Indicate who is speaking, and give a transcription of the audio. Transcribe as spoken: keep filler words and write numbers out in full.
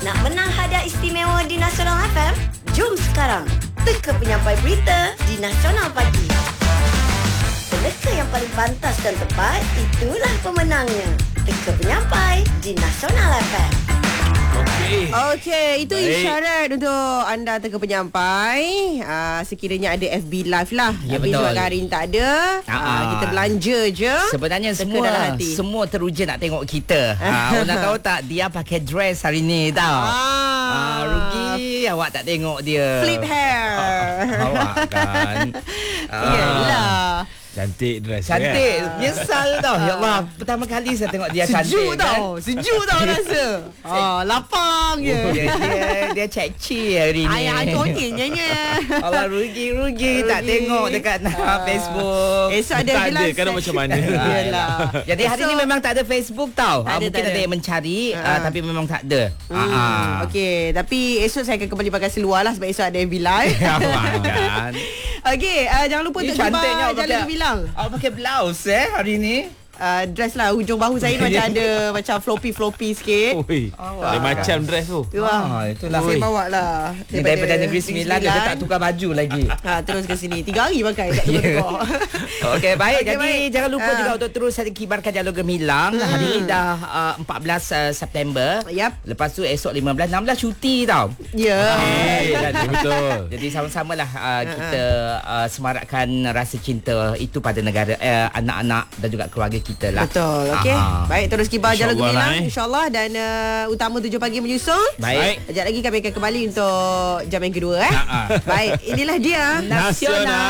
Speaker 1: Nak menang hadiah istimewa di Nasional F M? Jom sekarang teka penyampai berita di Nasional Pagi. Peneka yang paling pantas dan tepat, itulah pemenangnya. Teka penyampai di Nasional F M.
Speaker 2: Okey.
Speaker 3: Okey, itu
Speaker 2: Baik.
Speaker 3: isyarat untuk anda teka penyampai. Uh, sekiranya ada F B live lah.
Speaker 4: Ya,
Speaker 3: Tapi
Speaker 4: betul.
Speaker 3: sebab hari ni tak ada, uh,
Speaker 4: Ah.
Speaker 3: kita belanja je.
Speaker 4: Sebenarnya
Speaker 3: Teka
Speaker 4: semua
Speaker 3: dalam hati.
Speaker 4: semua teruja nak tengok kita. Ha, awak nak tahu tak, dia pakai dress hari ni tau.
Speaker 3: Ah.
Speaker 4: Ah, rugi awak tak tengok dia.
Speaker 3: Flip hair.
Speaker 4: Awak kan. Ah.
Speaker 3: Yelah.
Speaker 2: Cantik dress
Speaker 4: Cantik.
Speaker 2: kan?
Speaker 4: Menyesal tau. Ya Allah, pertama kali saya tengok dia cantik.
Speaker 3: Sejuk tau.
Speaker 4: Kan?
Speaker 3: Sejuk tau rasa. Ah, lapang je.
Speaker 4: Oh, dia dia, dia cekci hari ni.
Speaker 3: Ayah kontin nyanyi.
Speaker 4: Allah rugi-rugi tak tengok dekat ah. Facebook.
Speaker 3: Esok ada
Speaker 2: Tak ada
Speaker 3: jelas.
Speaker 2: kan macam mana.
Speaker 3: Yelah.
Speaker 4: Jadi hari ni
Speaker 3: Esok-
Speaker 4: memang tak ada Facebook tau.
Speaker 3: Tak
Speaker 4: Ah,
Speaker 3: ada,
Speaker 4: mungkin
Speaker 3: tak
Speaker 4: ada
Speaker 3: ada.
Speaker 4: yang mencari
Speaker 3: Ah.
Speaker 4: ah, tapi memang tak ada.
Speaker 3: Hmm,
Speaker 4: Ah.
Speaker 3: Okey, tapi esok saya akan kembali pakai seluar lah sebab esok ada F B live.
Speaker 4: Awak kan.
Speaker 3: Okey, uh, jangan lupa
Speaker 4: Ini
Speaker 3: untuk
Speaker 4: cantiknya
Speaker 3: jumpa
Speaker 4: awak
Speaker 3: Jalan
Speaker 4: pakai-
Speaker 3: Bilang.
Speaker 4: Awak pakai blouse eh hari ni.
Speaker 3: Uh, dress lah, hujung bahu saya ni macam ada macam floppy-floppy sikit.
Speaker 2: Oi.
Speaker 4: Awak
Speaker 2: Lain
Speaker 4: kan.
Speaker 2: macam dress tu.
Speaker 3: Tu lah.
Speaker 4: Ah, itulah.
Speaker 3: Saya
Speaker 4: Oi.
Speaker 3: bawa lah.
Speaker 4: Dia daripada Negeri Sembilan dia tak tukar baju lagi.
Speaker 3: Ha, terus ke sini. Tiga hari pakai kat
Speaker 4: Ya.
Speaker 3: Teluk.
Speaker 4: Okey, baik.
Speaker 3: Okey,
Speaker 4: Jadi
Speaker 3: baik.
Speaker 4: jangan lupa
Speaker 3: Ah.
Speaker 4: juga untuk terus kibarkan jalur gemilang.
Speaker 3: Hmm.
Speaker 4: Hari ni dah uh, empat belas uh, September.
Speaker 3: Yap.
Speaker 4: Lepas tu esok lima belas, enam belas cuti tau.
Speaker 3: Ya.
Speaker 2: Eh, kan, betul.
Speaker 4: Jadi sama-samalah uh, kita uh, semarakkan rasa cinta itu pada negara uh, anak-anak dan juga keluarga kita lah.
Speaker 3: Betul. Okey.
Speaker 4: Ah.
Speaker 3: Baik, terus kibar Jalan
Speaker 2: InsyaAllah
Speaker 3: Gemilang
Speaker 2: lah, eh.
Speaker 3: insya-Allah dan uh, utama tujuh pagi menyusul.
Speaker 4: Baik.
Speaker 3: Sekejap lagi kami akan kembali untuk jam yang kedua eh.
Speaker 2: Ah, ah.
Speaker 3: Baik, inilah dia
Speaker 2: Nasional